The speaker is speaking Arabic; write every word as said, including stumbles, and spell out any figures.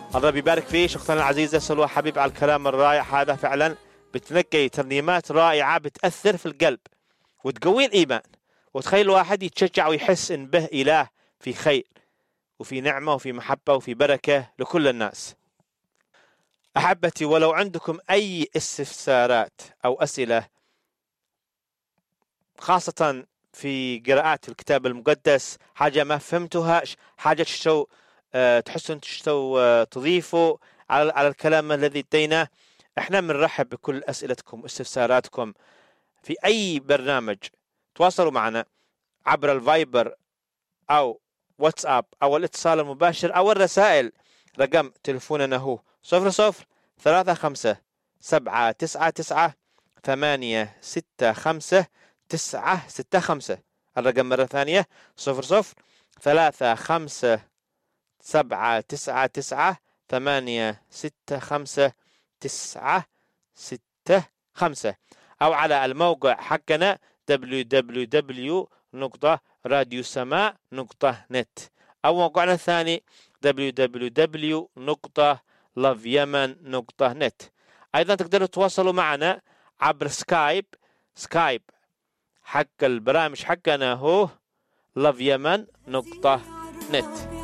الله بيبارك فيك اختنا العزيزه سلوى حبيب على الكلام الرائع هذا. فعلا بتنقي ترنيمات رائعه بتاثر في القلب وتقوي الايمان، وتخلي الواحد يتشجع ويحس ان به اله في خير وفي نعمه وفي محبه وفي بركه لكل الناس. احبتي، ولو عندكم اي استفسارات او اسئله خاصه في قراءات الكتاب المقدس، حاجه ما فهمتوها، حاجه تشتوا أه تحسون تشتوا أه تضيفوا على على الكلام الذي اديناه، احنا بنرحب بكل اسئلتكم واستفساراتكم في اي برنامج. تواصلوا معنا عبر الفايبر او واتساب او الاتصال المباشر او الرسائل. رقم تلفوننا هو صفر صفر ثلاثة خمسة سبعة تسعة تسعة ثمانية ستة خمسة تسعة ستة خمسة. الرقم مرة ثانية صفر صفر ثلاثة خمسة سبعة تسعة تسعة ثمانية ستة خمسة تسعة ستة خمسة، أو على الموقع حقنا دبليو دبليو دبليو نقطة راديو سماء نقطة نت، أو موقعنا الثاني دبليو دبليو دبليو نقطة لاف يمن نقطة نت. أيضا تقدروا تتواصلوا معنا عبر سكايب. سكايب حق البرامج حقنا هو لاف يمن نقطة نت.